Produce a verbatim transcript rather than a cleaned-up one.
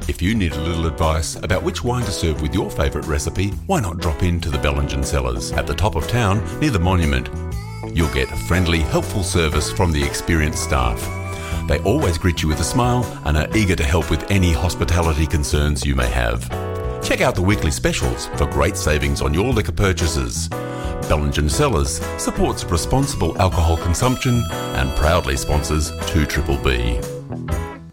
If you need a little advice about which wine to serve with your favourite recipe, why not drop into the Bellingen Cellars at the top of town near the Monument. You'll get friendly, helpful service from the experienced staff. They always greet you with a smile and are eager to help with any hospitality concerns you may have. Check out the weekly specials for great savings on your liquor purchases. Bellingen Cellars supports responsible alcohol consumption and proudly sponsors two B B B.